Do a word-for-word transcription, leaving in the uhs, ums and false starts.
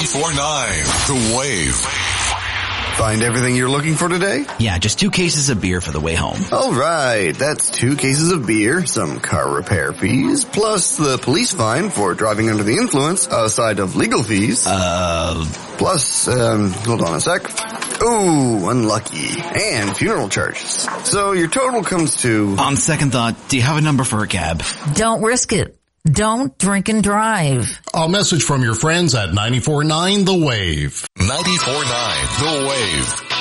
ninety-four point nine The Wave. Find everything you're looking for today? Yeah, just two cases of beer for the way home. All right, that's two cases of beer, some car repair fees, plus the police fine for driving under the influence, aside of legal fees. Uh... Plus, um, hold on a sec. Ooh, unlucky. And funeral charges. So your total comes to... On second thought, do you have a number for a cab? Don't risk it. Don't drink and drive. A message from your friends at ninety-four point nine The Wave. ninety-four point nine The Wave.